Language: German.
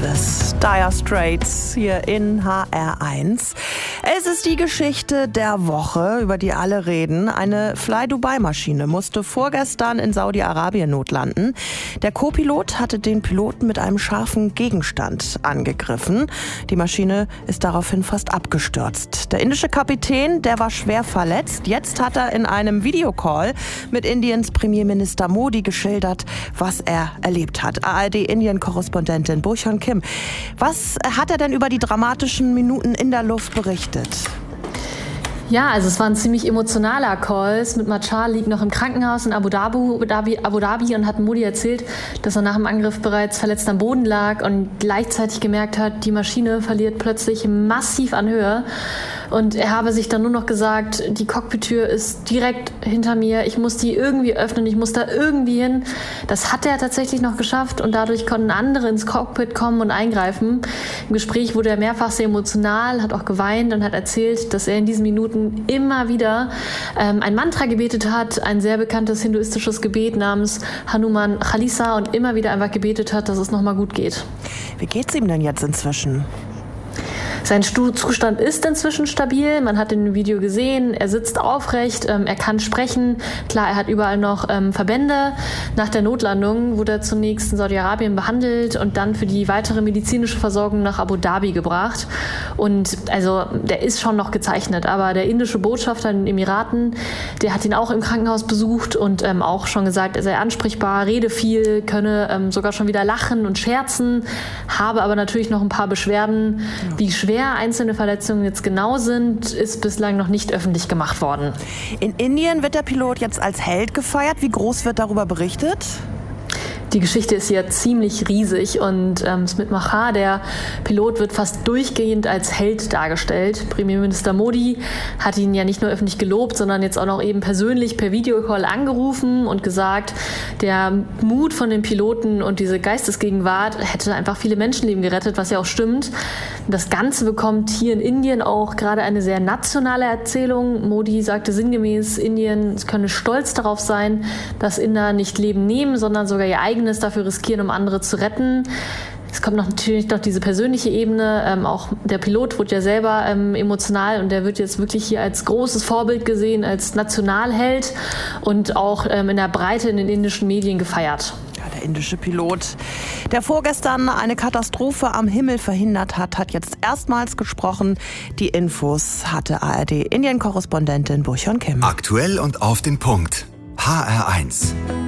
Angeles. Dire Straits hier in HR1. Es ist die Geschichte der Woche, über die alle reden. Eine Fly-Dubai-Maschine musste vorgestern in Saudi-Arabien notlanden. Der Co-Pilot hatte den Piloten mit einem scharfen Gegenstand angegriffen. Die Maschine ist daraufhin fast abgestürzt. Der indische Kapitän, der war schwer verletzt. Jetzt hat er in einem Videocall mit Indiens Premierminister Modi geschildert, was er erlebt hat. ARD-Indien-Korrespondentin Burchon Kim. Was hat er denn über die dramatischen Minuten in der Luft berichtet? Ja, also es war ein ziemlich emotionaler Call. Smit Machar liegt noch im Krankenhaus in Abu Dhabi und hat Modi erzählt, dass er nach dem Angriff bereits verletzt am Boden lag und gleichzeitig gemerkt hat, die Maschine verliert plötzlich massiv an Höhe. Und er habe sich dann nur noch gesagt, die Cockpit-Tür ist direkt hinter mir, ich muss die irgendwie öffnen, ich muss da irgendwie hin. Das hat er tatsächlich noch geschafft und dadurch konnten andere ins Cockpit kommen und eingreifen. Im Gespräch wurde er mehrfach sehr emotional, hat auch geweint und hat erzählt, dass er in diesen Minuten immer wieder ein Mantra gebetet hat, ein sehr bekanntes hinduistisches Gebet namens Hanuman Chalisa und immer wieder einfach gebetet hat, dass es nochmal gut geht. Wie geht's ihm denn jetzt inzwischen? Sein Zustand ist inzwischen stabil. Man hat in dem Video gesehen, er sitzt aufrecht, er kann sprechen. Klar, er hat überall noch Verbände. Nach der Notlandung wurde er zunächst in Saudi-Arabien behandelt und dann für die weitere medizinische Versorgung nach Abu Dhabi gebracht. Und also der ist schon noch gezeichnet, aber der indische Botschafter in den Emiraten, der hat ihn auch im Krankenhaus besucht und auch schon gesagt, er sei ansprechbar, rede viel, könne sogar schon wieder lachen und scherzen, habe aber natürlich noch ein paar Beschwerden, wie schwer einzelne Verletzungen jetzt genau sind, ist bislang noch nicht öffentlich gemacht worden. In Indien wird der Pilot jetzt als Held gefeiert. Wie groß wird darüber berichtet? Die Geschichte ist ja ziemlich riesig und Smit Machar, der Pilot, wird fast durchgehend als Held dargestellt. Premierminister Modi hat ihn ja nicht nur öffentlich gelobt, sondern jetzt auch noch eben persönlich per Videocall angerufen und gesagt, der Mut von den Piloten und diese Geistesgegenwart hätte einfach viele Menschenleben gerettet, was ja auch stimmt. Das Ganze bekommt hier in Indien auch gerade eine sehr nationale Erzählung. Modi sagte sinngemäß, Indien könne stolz darauf sein, dass Inder nicht Leben nehmen, sondern sogar ihr eigenes dafür riskieren, um andere zu retten. Es kommt natürlich noch diese persönliche Ebene. Auch der Pilot wurde ja selber emotional und der wird jetzt wirklich hier als großes Vorbild gesehen, als Nationalheld und auch in der Breite in den indischen Medien gefeiert. Ja, der indische Pilot, der vorgestern eine Katastrophe am Himmel verhindert hat, hat jetzt erstmals gesprochen. Die Infos hatte ARD-Indien-Korrespondentin Burchon Kim. Aktuell und auf den Punkt. HR1.